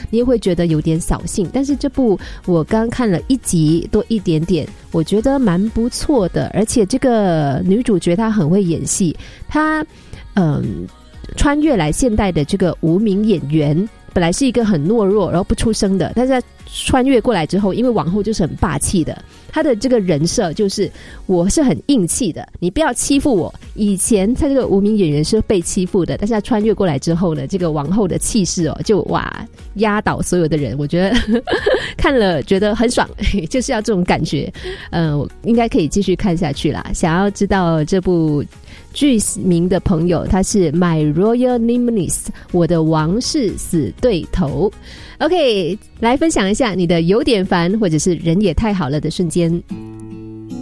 你也会觉得有点扫兴。但是这部我刚看了1集多一点点，我觉得蛮不错的，而且这个女主角她很会演戏，她穿越来现代的这个无名演员，本来是一个很懦弱然后不出声的，但是她穿越过来之后，因为王后就是很霸气的，她的这个人设就是我是很硬气的，你不要欺负我。以前她这个无名演员是被欺负的，但是她穿越过来之后呢，这个王后的气势就哇压倒所有的人，我觉得看了觉得很爽，就是要这种感觉。我应该可以继续看下去啦。想要知道这部剧名的朋友，他是 My Royal Nemesis， 我的王室死对头。OK， 来分享一下你的有点烦或者是人也太好了的瞬间。